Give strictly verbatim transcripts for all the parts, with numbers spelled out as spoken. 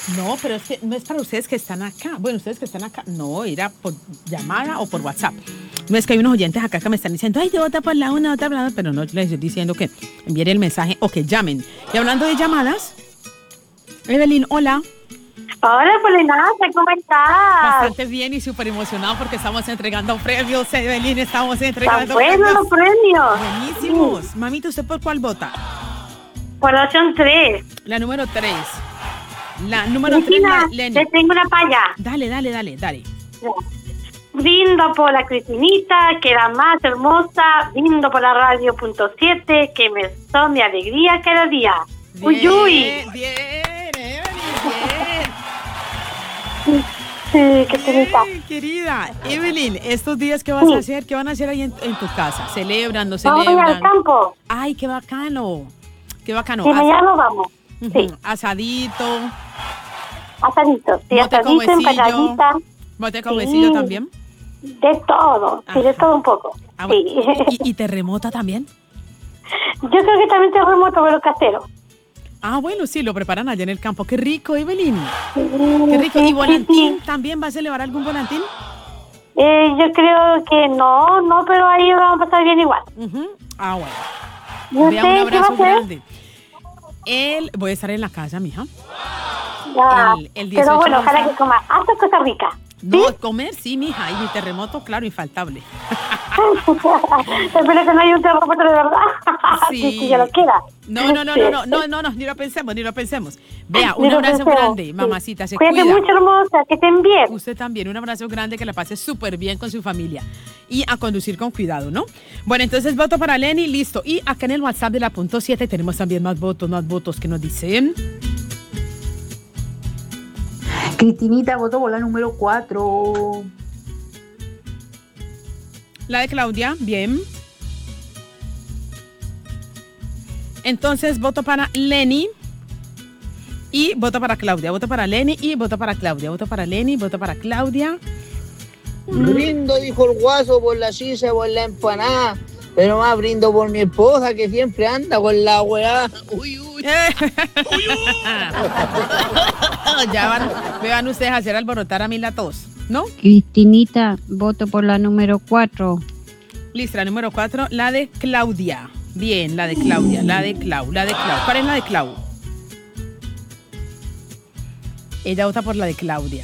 No, pero es que no es para ustedes que están acá. Bueno, ustedes que están acá. No, era por llamada o por WhatsApp. No es que hay unos oyentes acá que me están diciendo, ay, yo vota por la una, otra por la otra, pero no les estoy diciendo que envíen el mensaje o que llamen. Y hablando de llamadas, Evelyn, hola. Hola, Polinata, ¿cómo estás? Bastante bien y súper emocionado porque estamos entregando premios, Evelyn, estamos entregando premios. ¡Están buenos los premios! Buenísimos. Sí. Mamita, ¿usted por cuál vota? Por la opción tres. La número tres. La número Cristina, tres, Lenny. Te tengo una para allá. Dale, dale, dale, dale. Brindo por la Cristinita, que era más hermosa. Brindo por la radio punto siete, que me son mi alegría cada día. Bien, uy, uy. Bien, Evelyn, bien. Sí, qué bonita. Querida, Evelyn, estos días, ¿qué vas sí. a hacer? ¿Qué van a hacer ahí en, en tu casa? ¿Celebran, no celebran? Vamos al campo. Ay, qué bacano. Qué bacano. Sí, mañana nos vamos. Uh-huh. Sí. Asadito. Asadito, sí, asadito, empanadita. ¿Mote con huesillo sí. también? De todo, sí, de todo un poco. Ah, sí. ¿Y, ¿Y terremoto también? Yo creo que también terremoto, pero casero. Ah, bueno, sí, lo preparan allá en el campo. ¡Qué rico, Evelyn! Sí, ¡qué rico! ¿Y volantín? Sí, sí. ¿También va a celebrar algún volantín? Eh, yo creo que no, no, pero ahí vamos a pasar bien igual. Uh-huh. Ah, bueno. Vea, un abrazo grande. El, voy a estar en la casa, mija. Ya, el, el pero bueno, ojalá que coma hartas cosas ricas. No, ¿sí? Comer sí, mija, y mi terremoto, claro, infaltable. Espero que no haya un terremoto de verdad. Sí. Si, si yo lo quiera. No, no, no, no, no, no, no, no, ni lo pensemos, ni lo pensemos. Vea, un abrazo grande, mamacita, se cuida. Cuídate mucho, hermosa, que estén bien. Usted también, un abrazo grande, que la pase súper bien con su familia. Y a conducir con cuidado, ¿no? Bueno, entonces voto para Lenny, listo. Y acá en el WhatsApp de la punto siete tenemos también más votos, más votos que nos dicen... Cristinita votó por la número cuatro. La de Claudia, bien. Entonces voto para Lenny y voto para Claudia. Voto para Lenny y voto para Claudia. Voto para Lenny, voto para Claudia. Brindo, dijo el guaso, por la sisa, por la empanada. Pero más brindo por mi esposa, que siempre anda con la weá. Uy, uy. uy, uy. Ya van, me van ustedes a hacer alborotar a mí la tos, ¿no? Cristinita, voto por la número cuatro. Listo, la número cuatro, la de Claudia. Bien, la de Claudia, la de Clau, la de Clau. ¿Cuál es la de Clau? Ella vota por la de Claudia.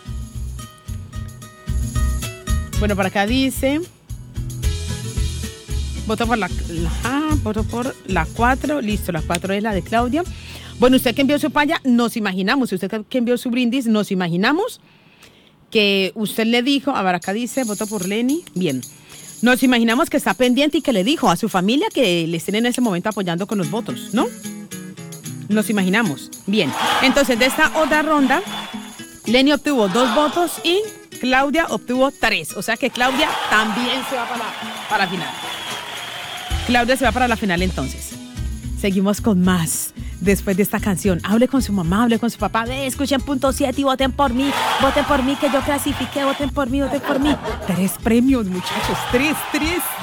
Bueno, por acá dice... Voto por la, la ah, voto por la cuatro, listo, la cuatro es la de Claudia. Bueno, usted que envió su paya, nos imaginamos, usted que envió su brindis, nos imaginamos que usted le dijo, a ver, acá dice, voto por Lenny, bien. Nos imaginamos que está pendiente y que le dijo a su familia que le estén en ese momento apoyando con los votos, ¿no? Nos imaginamos, bien. Entonces, de esta otra ronda, Lenny obtuvo dos votos y Claudia obtuvo tres. O sea que Claudia también se va para, para la final. Claudia se va para la final entonces. Seguimos con más después de esta canción. Hable con su mamá, hable con su papá. Ve, escuchen punto siete y voten por mí. Voten por mí que yo clasifiqué. Voten por mí, voten por mí. Tres premios, muchachos. Tres, tres.